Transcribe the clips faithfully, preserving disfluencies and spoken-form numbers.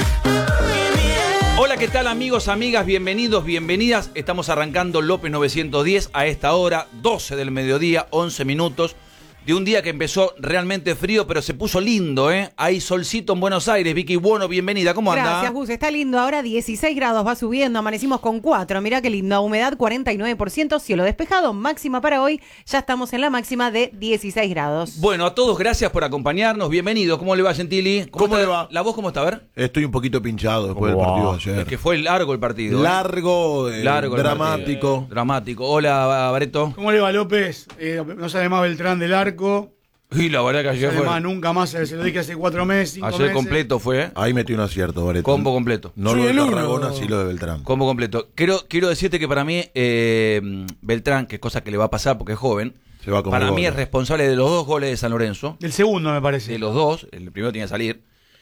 Hola, ¿qué tal amigos, amigas? Bienvenidos, bienvenidas. Estamos arrancando López novecientos diez a esta hora, doce del mediodía, once minutos. De un día que empezó realmente frío, pero se puso lindo, ¿eh? Hay solcito en Buenos Aires. Vicky Bueno, bienvenida. ¿Cómo anda? Gracias, Gus. Está lindo. Ahora dieciséis grados, va subiendo. Amanecimos con cuatro. Mirá qué lindo. Humedad cuarenta y nueve por ciento. Cielo despejado. Máxima para hoy. Ya estamos en la máxima de dieciséis grados. Bueno, a todos gracias por acompañarnos. Bienvenido. ¿Cómo le va, Gentili? ¿Cómo, ¿Cómo está? le va? ¿La voz cómo está? A ver. Estoy un poquito pinchado después wow. del partido de ayer. Es que fue largo el partido. Largo, ¿eh? eh, largo dramático. Eh, dramático. Hola, Bareto. ¿Cómo le va, López? Eh, no sale más Beltrán del arco. Y la verdad que ayer no fue. Más, nunca más, se lo dije hace cuatro meses. Cinco ayer meses. completo fue. Ahí metí un acierto, Bareto. Combo completo. No Soy lo de el uno. Tarragona, sí lo de Beltrán. Combo completo. Quiero, quiero decirte que para mí, eh, Beltrán, que es cosa que le va a pasar porque es joven, Se va a comer para goles. mí es responsable de los dos goles de San Lorenzo. Del segundo, me parece. De los dos, el primero tenía que salir.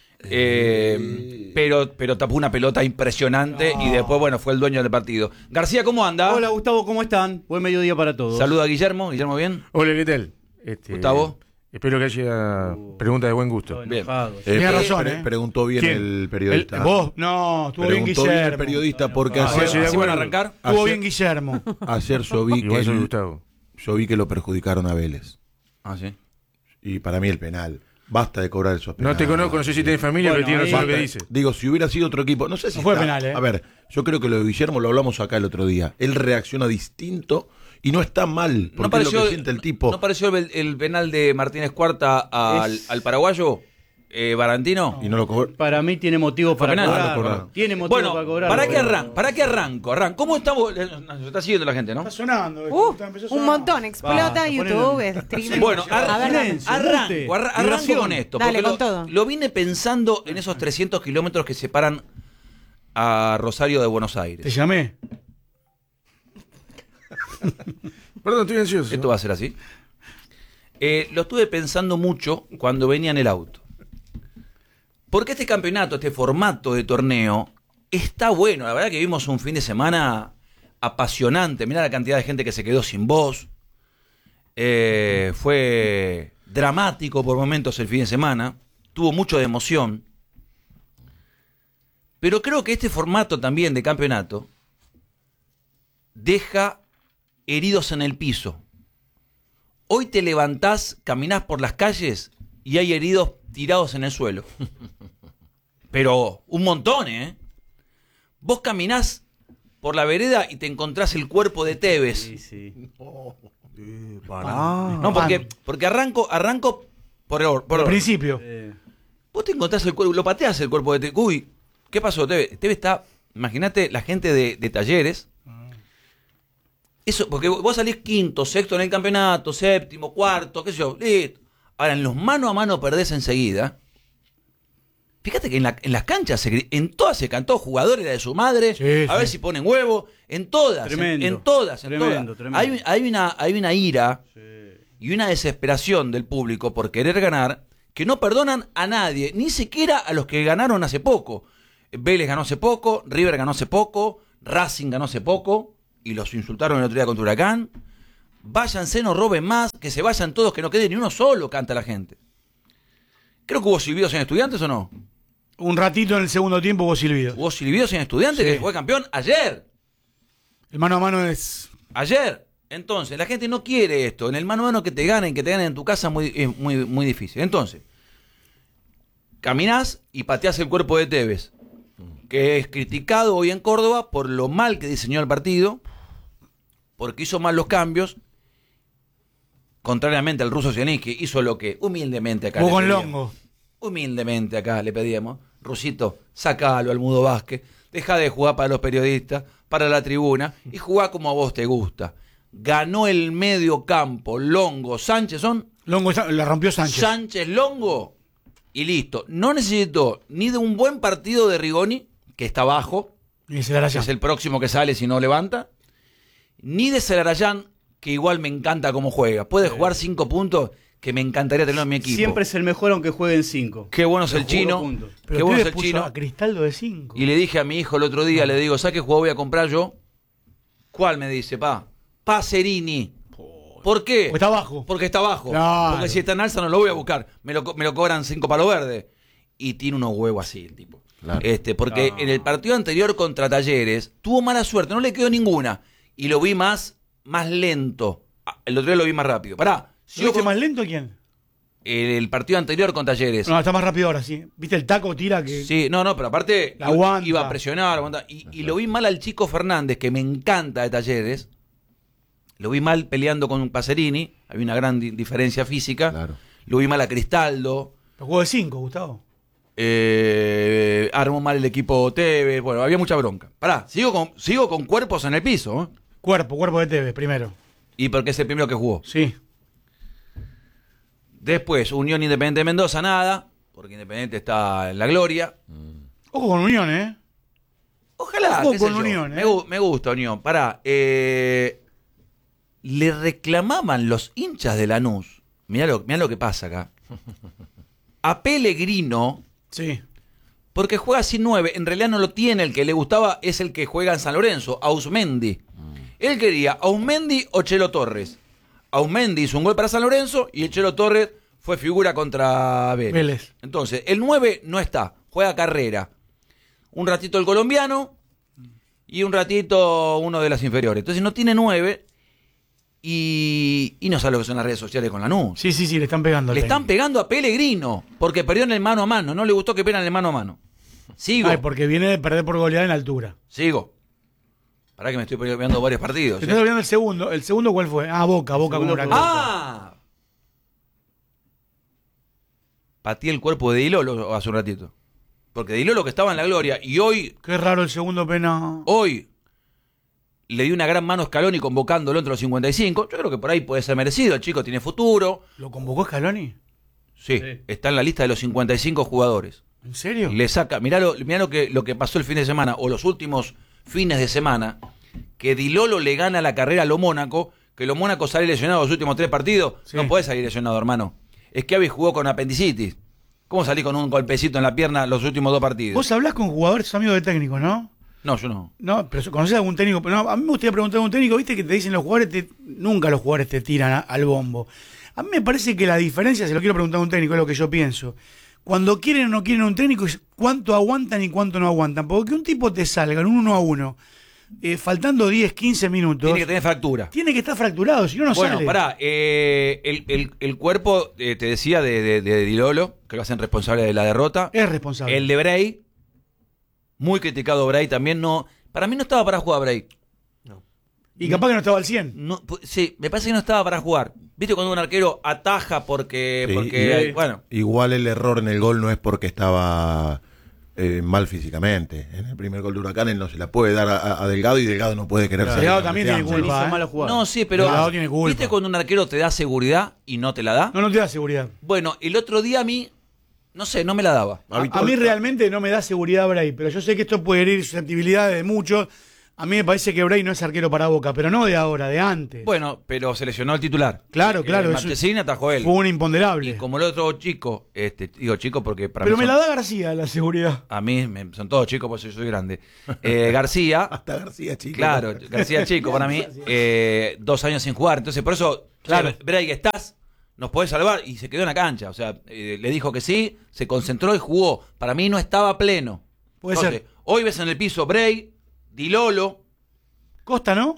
Eh, pero, pero tapó una pelota impresionante no. y después, bueno, fue el dueño del partido. García, ¿cómo anda? Hola, Gustavo, ¿cómo están? Buen mediodía para todos. Saluda a Guillermo. Guillermo, ¿bien? Hola, ¿qué tal? Este, Gustavo. Espero que haya uh, preguntas de buen gusto. Bien. Eh, Tienes razón, pre ¿eh? Preguntó bien ¿Quién? el periodista. El, ¿Vos? No, estuvo bien Preguntó Guillermo. bien el periodista porque Ah, ayer, ¿sí, ¿sí van a arrancar? Estuvo ayer, bien Guillermo. ayer yo vi que Igual soy el- Gustavo. yo vi que lo perjudicaron a Vélez. Ah, sí. Y para mí el penal. Basta de cobrar esos penales. No te conozco, no sé si tenés familia, Bueno, pero tienes razón Basta. lo que dice. Digo, si hubiera sido otro equipo, no sé si No fue está- penal, ¿eh? A ver, yo creo que lo de Guillermo lo hablamos acá el otro día. Él reacciona distinto y no está mal, porque ¿No pareció, es lo que siente el tipo. ¿No pareció el, el penal de Martínez Cuarta al, Es- al paraguayo, eh, Barantino? Y no lo cobró. Para mí tiene motivo para penal. cobrar. Ah, lo cobraron. Tiene motivo Bueno, para cobrar. ¿para qué arranco? ¿Para qué arranco? Arranco. ¿Cómo estamos? Eh, Nos está siguiendo la gente, ¿no? Está sonando. Uh, está- empezó a un sonar. montón. Explota Basta, YouTube, ponele. streaming. Bueno, ar- a ver, dale. silencio. arranco, arra- arranco Vibración. con esto. Dale, porque con lo, todo. lo vine pensando en esos trescientos kilómetros que separan a Rosario de Buenos Te Aires. llamé. Perdón, estoy ansioso. Esto va a ser así. Eh, lo estuve pensando mucho cuando venía en el auto. Porque este campeonato, este formato de torneo, está bueno. La verdad que vimos un fin de semana apasionante. Mirá la cantidad de gente que se quedó sin voz. Eh, fue dramático por momentos el fin de semana. Tuvo mucho de emoción. Pero creo que este formato también de campeonato deja heridos en el piso. Hoy te levantás, caminás por las calles y hay heridos tirados en el suelo. Pero un montón, ¿eh? Vos caminás por la vereda y te encontrás el cuerpo de Tevez. Sí, sí. No, porque, porque arranco, arranco por el, por Por el- principio. Eh, Vos te encontrás el cuerpo, lo pateás el cuerpo de Tevez. Uy, ¿qué pasó, Tevez? Tevez está, imagínate la gente de, de Talleres. Eso, porque vos salís quinto, sexto en el campeonato, séptimo, cuarto, qué sé yo, listo. Ahora, en los mano a mano perdés enseguida. Fíjate que en, la, en las canchas, se gri- en todas se cantó jugador era de su madre, Sí, a sí. ver si ponen huevo, en todas, en, Tremendo, en todas, en tremendo, todas. tremendo. Hay, hay, una, hay una ira sí. y una desesperación del público por querer ganar que no perdonan a nadie, ni siquiera a los que ganaron hace poco. Vélez ganó hace poco, River ganó hace poco, Racing ganó hace poco y los insultaron el otro día contra Huracán. Váyanse, no roben más, que se vayan todos, que no quede ni uno solo, canta la gente. Creo que hubo silbidos en Estudiantes o no. Un ratito en el segundo tiempo hubo silbido. Hubo silbidos en Estudiantes Sí. que fue campeón ayer. El mano a mano es... Ayer. Entonces, la gente no quiere esto. En el mano a mano que te ganen, que te ganen en tu casa muy, es muy, muy difícil. Entonces, caminás y pateás el cuerpo de Tevez, que es criticado hoy en Córdoba por lo mal que diseñó el partido, porque hizo mal los cambios, contrariamente al ruso Zielinski, hizo lo que humildemente acá Jugó le con pedíamos. Longo. Humildemente acá le pedíamos, Rusito, sacalo al Mudo Vázquez, deja de jugar para los periodistas, para la tribuna, y jugá como a vos te gusta. Ganó el medio campo, Longo, Sánchez, son Longo está- la rompió Sánchez. Sánchez, Longo, y listo. No necesitó ni de un buen partido de Rigoni, que está abajo, Y se la que raya. es el próximo que sale si no levanta, ni de Celarayán, que igual me encanta cómo juega. Puede jugar cinco puntos, que me encantaría tenerlo en mi equipo. Siempre es el mejor aunque jueguen cinco. Qué bueno es el Jugó chino. puntos. Qué Pero bueno es Tevez el puso chino. a Cristaldo de cinco. Y le dije a mi hijo el otro día, le digo, ¿sabes qué juego voy a comprar yo? ¿Cuál? Me dice, pa. Pacerini. ¿Por qué? Porque está abajo. Porque está abajo. Claro. Porque si está en alza no lo voy a buscar. Me lo, co- me lo cobran cinco palos verdes. Y tiene unos huevos así el tipo. Claro. Este, porque Ah. en el partido anterior contra Talleres tuvo mala suerte, no le quedó ninguna. Y lo vi más, más lento. Ah, El otro día lo vi más rápido. Pará, ¿Lo sigo viste con- más lento quién? el, el partido anterior con Talleres. No, está más rápido ahora, sí. ¿Viste el taco tira que Sí, no, no, pero aparte La iba- aguanta. iba a presionar. aguanta. Y, y lo vi mal al Chico Fernández, que me encanta de Talleres. Lo vi mal peleando con Pacerini. Había una gran di- diferencia física. Claro. lo vi mal a Cristaldo. Lo jugó de cinco, Gustavo. Eh, armó mal el equipo Tevez. Bueno, había mucha bronca. Pará, sigo con, sigo con cuerpos en el piso. ¿eh? Cuerpo, cuerpo de Tevez, primero. Y porque es el primero que jugó. Sí. Después, Unión Independiente de Mendoza, nada. Porque Independiente está en la gloria. Ojo con Unión, ¿eh? Ojalá. Ojo qué sé con yo. Unión, me, ¿eh? gu- me gusta Unión. Pará. Eh, le reclamaban los hinchas de Lanús. Mirá lo, mirá lo que pasa acá. A Pellegrino. Sí. Porque juega sin nueve. En realidad no lo tiene. El que le gustaba es el que juega en San Lorenzo. Ausmendi. Él quería Ausmendi o Chelo Torres. Ausmendi hizo un gol para San Lorenzo y el Chelo Torres fue figura contra Vélez. Vélez. Entonces, el nueve no está. Juega Carrera. Un ratito el colombiano y un ratito uno de las inferiores. Entonces no tiene nueve y, y no sabe lo que son las redes sociales con Lanús. Sí, sí, sí, le están pegando. al Le están técnico. pegando a Pellegrino porque perdió en el mano a mano. No le gustó que pegan en el mano a mano. Sigo. Ay, porque viene de perder por goleada en altura. Sigo. Pará que me estoy peleando varios partidos. Te ¿eh? estás olvidando el segundo. ¿El segundo cuál fue? Ah, Boca, Boca con Segundo Huracán. fue- ¡Ah! Pateé el cuerpo de Dilolo hace un ratito. Porque Dilolo que estaba en la gloria y hoy, Qué raro el segundo penal. hoy, le dio una gran mano a Scaloni convocándolo entre los cincuenta y cinco. Yo creo que por ahí puede ser merecido. El chico tiene futuro. ¿Lo convocó Scaloni? Sí, Sí. está en la lista de los cincuenta y cinco jugadores. ¿En serio? Le saca, mirá lo, mirá lo que lo que pasó el fin de semana o los últimos fines de semana, que Dilolo le gana la carrera a lo Mónaco, que lo Mónaco sale lesionado los últimos tres partidos. Sí. No puede salir lesionado, hermano. Es que Avi jugó con apendicitis. ¿Cómo salí con un golpecito en la pierna los últimos dos partidos? Vos hablás con jugadores, sos amigo de técnicos, ¿no? No, yo no. No, pero ¿conocés algún técnico? No, a mí me gustaría preguntar a un técnico, viste que te dicen los jugadores, te- nunca los jugadores te tiran a- al bombo. A mí me parece que la diferencia, se lo quiero preguntar a un técnico, es lo que yo pienso. Cuando quieren o no quieren un técnico, es cuánto aguantan y cuánto no aguantan. Porque que un tipo te salga en un uno a uno, eh, faltando diez, quince minutos, Tiene que tener fractura. tiene que estar fracturado, si no, no Bueno, sale. pará, eh, el, el- el cuerpo, eh, te decía, de, de, de Dilolo, que lo hacen responsable de la derrota. Es responsable. El de Bray, muy criticado Bray también, no. Para mí no estaba para jugar Bray. Y capaz que no estaba al cien. No, pu- sí, me parece que no estaba para jugar. ¿Viste cuando un arquero ataja porque. Sí, porque y- bueno, Igual el error en el gol no es porque estaba eh, mal físicamente. En el primer gol de Huracán él no se la puede dar a, a Delgado y Delgado no puede querer Claro, salir Delgado también tiene gambeteando. culpa. hizo ¿eh? mala jugada. no, sí, pero. Delgado tiene culpa. ¿Viste cuando un arquero te da seguridad y no te la da? No, no te da seguridad. Bueno, el otro día a mí, no sé, no me la daba. A, Habitual- a mí realmente no me da seguridad Bray, pero yo sé que esto puede herir susceptibilidades de muchos. A mí me parece que Bray no es arquero para Boca, pero no de ahora, de antes. Bueno, pero se lesionó el titular. Claro, claro, Eh, eso- Marchesín atajó él. Fue un imponderable. Y como el otro chico, este, digo chico porque para Pero mí me son- la da García la seguridad. a mí me- son todos chicos porque yo soy grande. Eh, García, Hasta García, chico. claro, García chico para mí, eh, dos años sin jugar. Entonces, por eso, Claro. claro, Bray, estás, nos podés salvar. Y se quedó en la cancha. O sea, eh, le dijo que sí, se concentró y jugó. Para mí no estaba pleno. Puede Entonces, ser. hoy ves en el piso Bray, Dilolo, Costa, ¿no?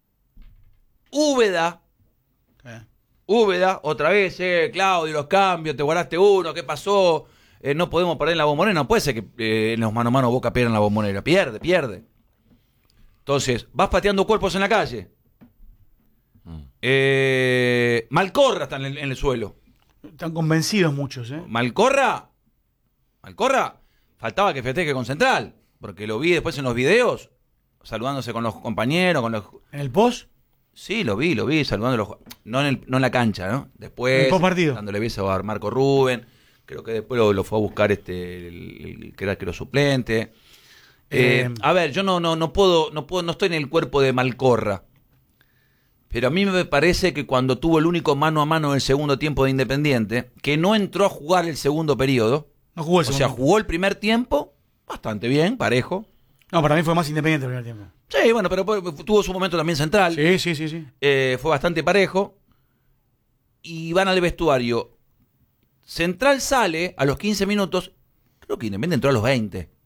Úbeda. Úbeda, otra vez, eh, Claudio, los cambios, te guardaste uno, ¿qué pasó? Eh, no podemos perder en la bombonera, no puede ser que eh, en los mano a mano Boca pierda en la bombonera, pierde, pierde. Entonces, vas pateando cuerpos en la calle. Eh, Malcorra está en el, en el suelo. Están convencidos muchos, ¿eh? Malcorra, Malcorra, faltaba que festeje con Central, porque lo vi después en los videos, saludándose con los compañeros, con los... En el post, Sí, lo vi, lo vi, saludando a los ju- no en, el- no en la cancha, ¿no? Después, En el postpartido. dándole beso a Marco Rubén, creo que después lo, lo fue a buscar este, el, el que era arquero suplente. Eh, Eh, a ver, yo no, no, no puedo, no puedo, no estoy en el cuerpo de Malcorra. Pero a mí me parece que cuando tuvo el único mano a mano del segundo tiempo de Independiente, que no entró a jugar el segundo periodo, no jugó o el sea, segundo. jugó el primer tiempo bastante bien, parejo. No, para mí fue más independiente el primer tiempo. Sí, bueno, pero pues, tuvo su momento también central. Sí, sí, sí, sí. Eh, fue bastante parejo. Y van al vestuario. Central sale a los quince minutos. Creo que Independiente entró a los veinte.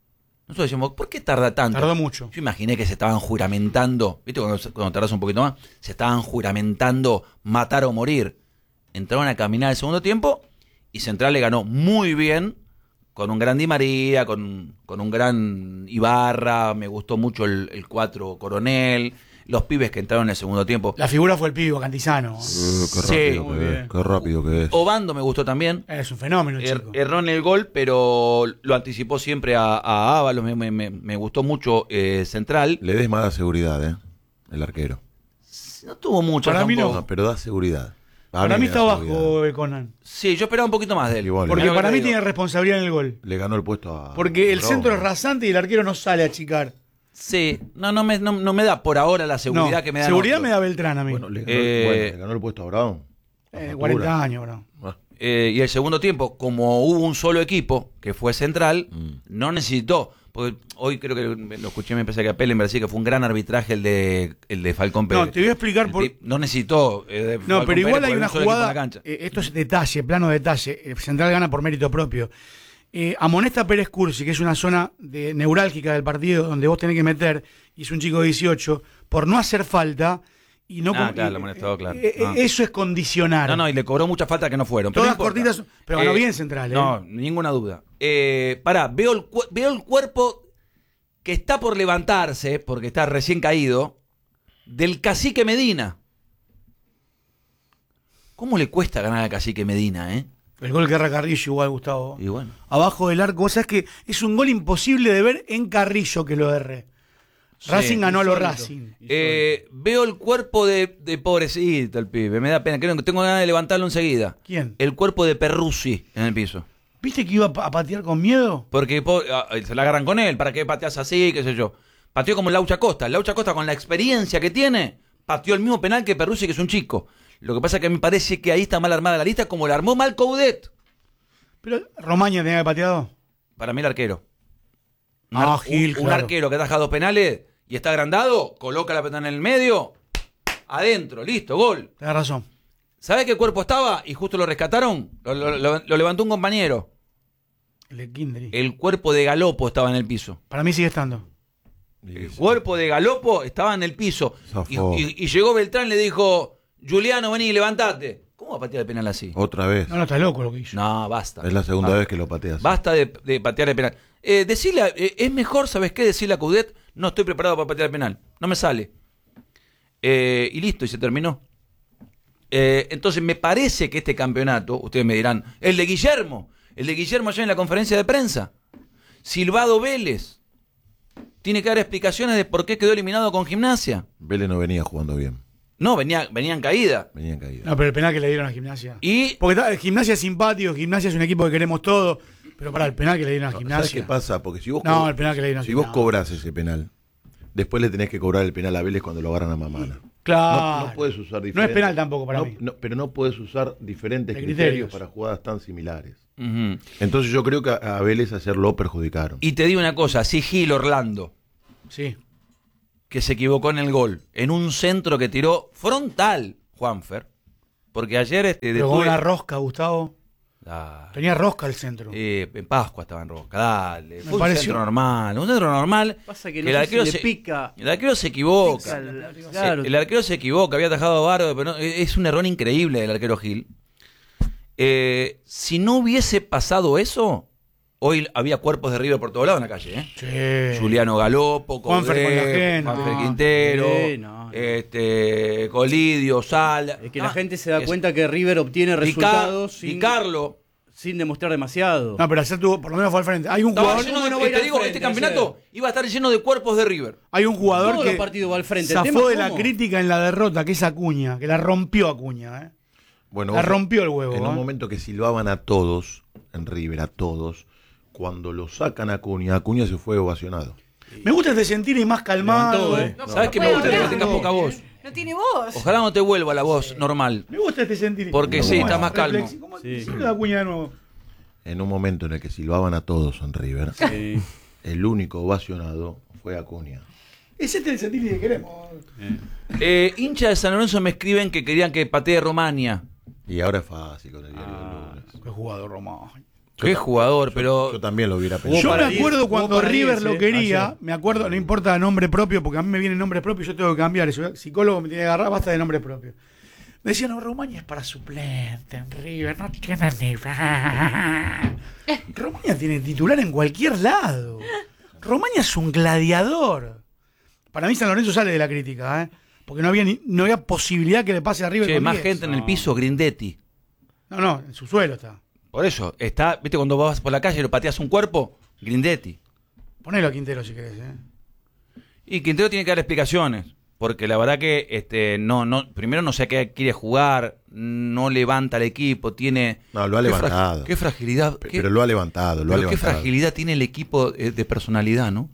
Nosotros decimos, ¿por qué tarda tanto? Tardó mucho. Yo imaginé que se estaban juramentando, ¿viste? Cuando, cuando tardás un poquito más, se estaban juramentando matar o morir. Entraron a caminar el segundo tiempo y Central le ganó muy bien, con un gran Di María, con, con un gran Ibarra, me gustó mucho el, el cuatro Coronel, los pibes que entraron en el segundo tiempo. La figura fue el pibe Cantizano. Uh, qué Sí. rápido Muy que bien. es. Qué rápido que es. Obando me gustó también. Es un fenómeno, Er- chico. erró en el gol, pero lo anticipó siempre a, a Ábalos. Me, me- me- me gustó mucho eh, Central. Le des mala seguridad, ¿eh? El arquero. No tuvo mucho. Para mí no. No, pero da seguridad. A Para mí me está da bajo seguridad. eh, Conan. Sí, yo esperaba un poquito más de él. Igual, Porque Mirá lo que para te mí digo. tiene responsabilidad en el gol. Le ganó el puesto a. Porque el Bravo. centro es rasante y el arquero no sale a achicar. Sí, no, no me, no, no me da por ahora la seguridad No, que me da. seguridad otros. me da Beltrán a mí. Bueno, le ganó, Eh, bueno, le ganó el puesto a Brown. La Eh, factura. cuarenta años, bro. Ah, Eh, y el segundo tiempo, como hubo un solo equipo, que fue Central, Mm. no necesitó. Porque hoy creo que lo escuché, me pensé que a Pele me decía que fue un gran arbitraje el de, el de Falcón Pérez. No, te voy a explicar El por. tip- No necesitó. eh, de No, Falcón pero igual Pérez hay por una un solo equipo en la jugada. cancha. eh, esto es detalle, plano detalle. eh, Central gana por mérito propio. Eh, amonesta a Pérez Cursi, que es una zona de, neurálgica del partido donde vos tenés que meter, y es un chico de dieciocho, por no hacer falta. Y no Ah, con- claro, eh, lo amonestó, claro. eh, eh, Ah. Eso es condicionar. No, no, y le cobró muchas faltas que no fueron. pero Todas no importa. cortitas, pero ganó bien Central, ¿eh? No, ninguna duda. Eh, pará, veo el, cu- veo el cuerpo que está por levantarse, porque está recién caído, del Cacique Medina. ¿Cómo le cuesta ganar al Cacique Medina, eh? El gol que erra Carrillo igual, Gustavo. Y bueno. Abajo del arco. Vos sabés que es un gol imposible de ver en Carrillo que lo erre. Sí, Racing ganó a los insólito. Racing. Eh, veo el cuerpo de, de pobrecito el pibe, me da pena, creo que tengo ganas de levantarlo enseguida. ¿Quién? El cuerpo de Perruzzi en el piso. ¿Viste que iba a pa- a patear con miedo? Porque po- ah, se la agarran con él, ¿para qué pateas así? ¿Qué sé yo? Pateó como el Laucha Costa. El Laucha Costa, con la experiencia que tiene, pateó el mismo penal que Perruzzi, que es un chico. Lo que pasa es que me parece que ahí está mal armada la lista, como la armó mal Coudet. Pero Romaña tenía que haber pateado. Para mí el arquero. Un, Ah, ar- Gil, un- un claro. arquero que ataja dos penales y está agrandado, coloca la pelota en el medio, adentro, listo, gol. Tenés razón. ¿Sabés qué cuerpo estaba? Y justo lo rescataron. Lo, lo- lo- lo levantó un compañero. El de Kindry. El cuerpo de Galopo estaba en el piso. Para mí sigue estando. El cuerpo de Galopo estaba en el piso. Y, Zafó. y- y llegó Beltrán y le dijo, Juliano, vení, levantate. ¿Cómo va a patear el penal así? Otra vez. No, no, está loco lo que hizo. No, basta. Es la segunda Basta. vez que lo pateas. Basta de, de patear el penal. Eh, decirle, a- eh, es mejor, ¿sabes qué? Decirle a Coudet, no estoy preparado para patear el penal. No me sale. Eh, y listo, y se terminó. Eh, entonces me parece que este campeonato, ustedes me dirán, el de Guillermo, el de Guillermo allá en la conferencia de prensa, Silvado Vélez, tiene que dar explicaciones de por qué quedó eliminado con Gimnasia. Vélez no venía jugando bien. No, venía, venía en caída. Venía en caída. No, pero el penal que le dieron a Gimnasia. Y Porque está- Gimnasia es simpático, Gimnasia es un equipo que queremos todo. Pero para el penal que le dieron a ¿Sabes Gimnasia. qué pasa? Porque si vos, No, co- el penal que le dieron a si vos Gimnasia. cobras ese penal, después le tenés que cobrar el penal a Vélez cuando lo agarran a Mamana. Claro. No, no puedes usar No es diferentes. penal tampoco para no, mí. no, pero no puedes usar diferentes De criterios. criterios. para jugadas tan similares. ujú. Entonces yo creo que a, a Vélez ayer lo perjudicaron. Y te digo una cosa, si Gil Orlando, Sí. que se equivocó en el gol, en un centro que tiró frontal, Juanfer, porque ayer este, Pero con detuve- una rosca, Gustavo. Ah, Tenía rosca el centro. eh, en Pascua estaba en Roca, dale, fue un pareció- centro normal, un centro normal. Pasa que el no sé si arquero le se, pica. el arquero se equivoca. pica el- claro. El, el arquero se equivoca, había atajado a Bárbaro, pero no- es un error increíble del arquero Gil. Eh, si no hubiese pasado eso, hoy había cuerpos de River por todos lados en la calle, ¿eh? Sí. Juliano Galopo, Juanfer con la Coudet, ajena. Juanfer No, Quintero, sí, no, no. este Colidio, Sala. Es que la Ah, gente se da es- cuenta que River obtiene Ricar- resultados y sin, Carlo. sin demostrar demasiado. No, pero ayer tuvo, por lo menos fue al frente. Hay un Estaba jugador, lleno de- no va a ir te al digo, frente este campeonato iba a estar lleno de cuerpos de River. hay un jugador Todos que los partidos va al frente. El tema zafó es de la cómo. crítica en la derrota, que es Acuña, que la rompió Acuña, ¿eh? Bueno, La ojo, rompió el huevo, En ¿eh? un momento que silbaban a todos, en River, a todos, cuando lo sacan a Acuña, Acuña se fue ovacionado. Me gusta este sentir y más calmado. Levantó, ¿eh? No, ¿Sabes no qué me puede gusta? Que hablar. tengas poca voz. No tiene voz. Ojalá no te vuelva la voz normal. Me gusta este sentir. Porque ¿Cómo sí, es? está más calmo. Reflexi- ¿Cómo Sí. decirle a Acuña de nuevo? En un momento en el que silbaban a todos en River, Sí. el único ovacionado fue Acuña. Es este el sentir que queremos. Eh, hincha de San Lorenzo me escriben que querían que patee Romania. Y ahora es fácil con el diario Ah. del lunes. Qué jugador Román. Qué jugador, pero Yo también lo hubiera Hubo pensado. Yo para me diez, acuerdo hubo cuando para River diez, lo eh, quería, ayer. me acuerdo, no importa nombre propio, porque a mí me viene nombre propio y yo tengo que cambiar eso. Psicólogo me tiene que agarrar, basta de nombre propio. Me decían, no, Romaña es para suplente en River, no tiene nivel. Romaña tiene titular en cualquier lado. Romaña es un gladiador. Para mí San Lorenzo sale de la crítica, ¿eh? Porque no había, ni- no había posibilidad que le pase a River. che, con más diez. gente en el piso, Grindetti. No, no, en su suelo está. Por eso, está, viste, cuando vas por la calle y lo pateas un cuerpo, Grindetti. Ponelo a Quintero si querés, ¿eh? Y Quintero tiene que dar explicaciones, porque la verdad que este no no primero no sé a qué quiere jugar, no levanta el equipo, tiene No, lo ha qué fra- levantado. Qué fragilidad, Pe- qué- Pero lo ha levantado, lo ha pero qué levantado. fragilidad tiene el equipo eh, de personalidad, ¿no?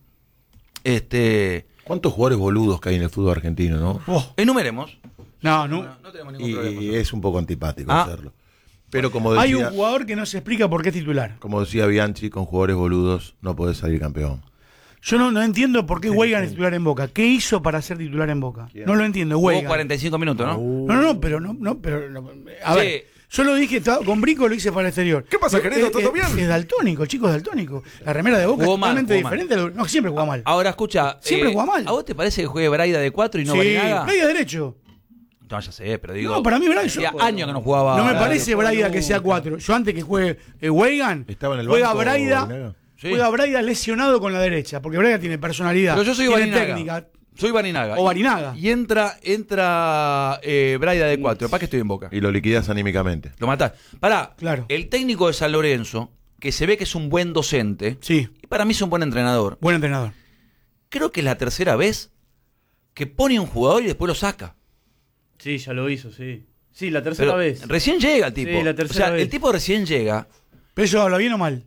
Este, ¿Cuántos jugadores boludos que hay en el fútbol argentino, no? Oh, enumeremos. no, no. No, no tenemos ningún Y, problema. y es un poco antipático Ah. hacerlo. Pero como Hay decía, un jugador que no se explica por qué es titular. como decía Bianchi, con jugadores boludos no podés salir campeón. Yo no, no entiendo por qué Weigan es titular en Boca. ¿Qué hizo para ser titular en Boca? No lo entiendo, Jugó Weigan. cuarenta y cinco minutos, ¿no? No, no, no, pero no, no, pero no, a Sí. ver, yo lo dije, estaba- con Brico lo hice para el exterior. ¿Qué pasa, Eh, querido? eh, ¿Todo eh, bien? Es daltónico, el chico es daltónico. La remera de Boca Jugó es mal, totalmente jugó mal. diferente. a lo- No, siempre juega mal. Ahora escucha, Siempre eh, juega mal. ¿a vos te parece que juegue Braida de cuatro y no sí, Barinaga? Braida derecho. No, ya sé, pero digo. No, para mí Braida- hacía yo- años que no jugaba. No me Braida. parece Braida que sea cuatro. Yo antes que juegue eh, Weigan, Estaba en el juega banco, Braida, Barinaga. Sí. juega Braida lesionado con la derecha, porque Braida tiene personalidad, Pero yo soy tiene Barinaga. técnica. Soy Barinaga. O Barinaga. Y entra, entra eh, Braida de cuatro. ¿Para qué estoy en Boca? Y lo liquidás anímicamente. Lo matás. Pará, Claro. el técnico de San Lorenzo, que se ve que es un buen docente, Sí, y para mí es un buen entrenador, buen entrenador. creo que es la tercera vez que pone un jugador y después lo saca. Sí, ya lo hizo, sí. Sí, la tercera Pero vez. recién llega el tipo. Sí, la tercera o sea, vez. el tipo recién llega. ¿Pero eso habla bien o mal?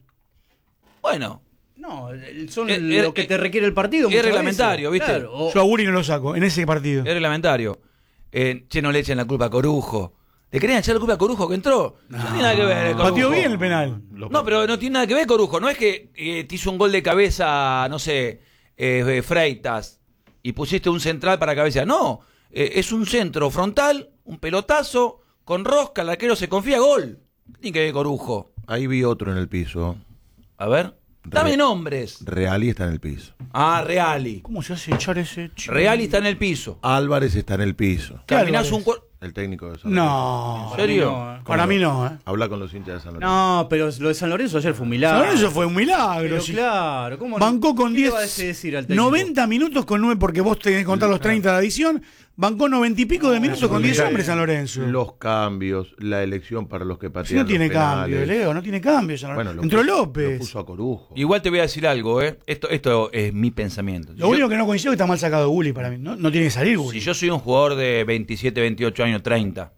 Bueno, No, el- son Eh, lo eh, que eh, te requiere el partido. es muchas reglamentario, veces. ¿viste? Claro, o- Yo a Guri no lo saco, en ese partido. es reglamentario. Eh, che, no le echen la culpa a Corujo. ¿Le querían echar la culpa a Corujo que entró? No, tiene nada que ver. eh, Corujo. Pateó bien el penal. No, pero no tiene nada que ver Corujo. No es que eh, te hizo un gol de cabeza, no sé, eh, eh, Freitas, y pusiste un central para cabeza. No, eh, es un centro frontal, un pelotazo, con rosca, el arquero se confía, gol. ¿Qué tiene que ver Corujo? Ahí vi otro en el piso. A ver, dame Re- nombres. Reali está en el piso. Ah, Reali. ¿Cómo se hace echar ese chico? Reali está en el piso. Álvarez está en el piso. ¿Qué Caminás Álvarez? un cuer- El técnico de San Lorenzo. No. ¿En serio? no, eh. Para mí no, ¿eh? Habla con los hinchas de San Lorenzo. No, pero lo de San Lorenzo ayer fue un milagro. San Lorenzo fue un milagro. Pero sí. claro, ¿cómo no? Bancó con ¿Qué le diez, va a decir al técnico? noventa minutos con nueve, porque vos tenés que contar los treinta de adición. Bancó noventa y pico de minutos con diez hombres San Lorenzo. Los cambios, la elección para los que Si patean no tiene los penales. cambio, Leo, no tiene cambio. San Bueno, Lorenzo. lo Entró puso- López. Lo puso a Corujo. Igual te voy a decir algo, ¿eh? Esto, esto es mi pensamiento. Lo único que no coincido es que está mal sacado Gulli para mí. No, no tiene que salir Gulli. Si yo soy un jugador de veintisiete, veintiocho años, treinta,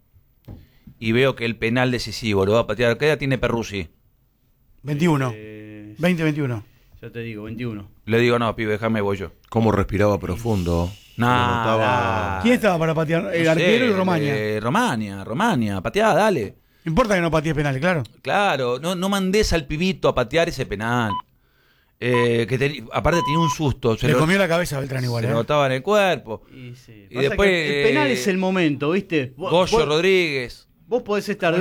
y veo que el penal decisivo lo va a patear, ¿qué edad tiene Perruzzi? veintiuno. Eh, veinte veintiuno. ya te digo, veintiuno. Le digo, no, pibe, déjame, voy yo. Cómo respiraba profundo. Nada. Se notaba- ¿Quién estaba para patear? El No arquero sé, y Romaña. eh, Romania, Romania, pateá, dale. No importa que no patees penales, claro. Claro, no, no mandes al pibito a patear ese penal. Eh, que te- aparte tenía un susto, se Le lo, comió la cabeza a Beltrán igual, se ¿eh? notaba en el cuerpo. Y, sí. Y Pasa después, que el penal eh, es el momento, ¿viste? Vos, Goyo vos- Rodríguez. vos podés estar